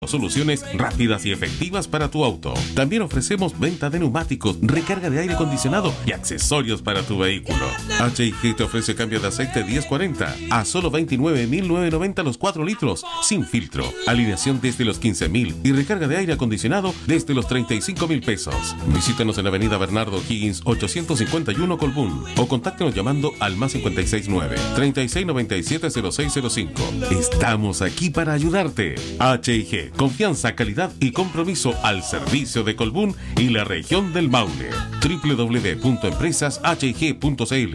Soluciones rápidas y efectivas para tu auto. También ofrecemos venta de neumáticos, recarga de aire acondicionado y accesorios para tu vehículo. H&G te ofrece cambio de aceite 1040 a solo 29.990 los 4 litros, sin filtro. Alineación desde los 15.000 y recarga de aire acondicionado desde los 35.000 pesos. Visítanos en la avenida Bernardo Higgins 851 Colbún o contáctenos llamando al +569 3697 0605. Estamos aquí para ayudarte. H&G, confianza, calidad y compromiso al servicio de Colbún y la región del Maule. www.empresashg.cl.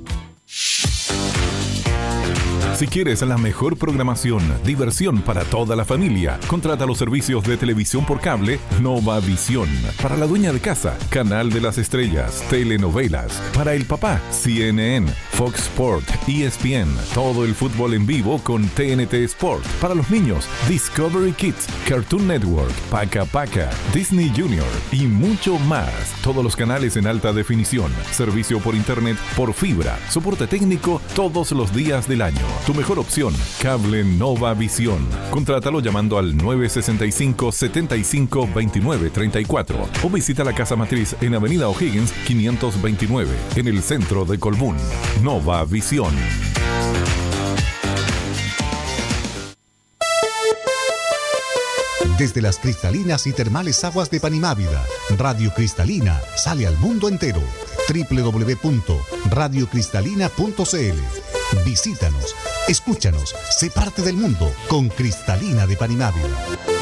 Si quieres la mejor programación, diversión para toda la familia, contrata los servicios de televisión por cable Nova Visión. Para la dueña de casa, Canal de las Estrellas, telenovelas. Para el papá, CNN, Fox Sport, ESPN, todo el fútbol en vivo con TNT Sport. Para los niños, Discovery Kids, Cartoon Network, Paca Paca, Disney Junior y mucho más. Todos los canales en alta definición, servicio por internet, por fibra, soporte técnico todos los días del año. Tu mejor opción, Cable Nova Visión. Contrátalo llamando al 965 75 29 34 o visita la casa matriz en Avenida O'Higgins 529 en el centro de Colbún. Nova Visión. Desde las cristalinas y termales aguas de Panimávida, Radio Cristalina sale al mundo entero. www.radiocristalina.cl. Visítanos, escúchanos, sé parte del mundo con Cristalina de Panimávida.